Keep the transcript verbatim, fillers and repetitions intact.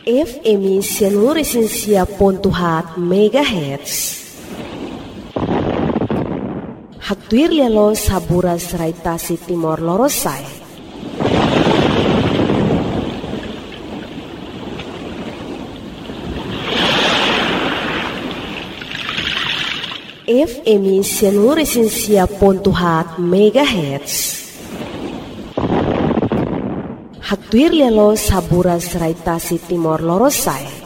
F M Sianuresensia Pontuhat Megahertz. Hatuir lelo saburas raitasi Timor Lorosai. F M Sianuresensia Pontuhat Megahertz. Hatuir lelo saburas raitasi Timor Lorosai.